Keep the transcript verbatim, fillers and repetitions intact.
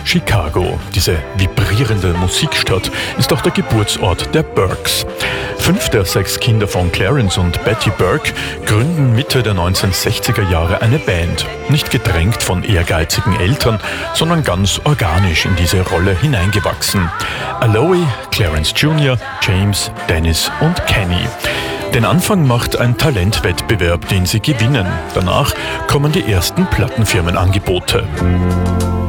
Chicago. Diese vibrierende Musikstadt ist auch der Geburtsort der Burks. Fünf der sechs Kinder von Clarence und Betty Burke gründen Mitte der neunzehnhundertsechziger Jahre eine Band. Nicht gedrängt von ehrgeizigen Eltern, sondern ganz organisch in diese Rolle hineingewachsen. Aloy, Clarence Junior, James, Dennis und Kenny. Den Anfang macht ein Talentwettbewerb, den sie gewinnen. Danach kommen die ersten Plattenfirmenangebote.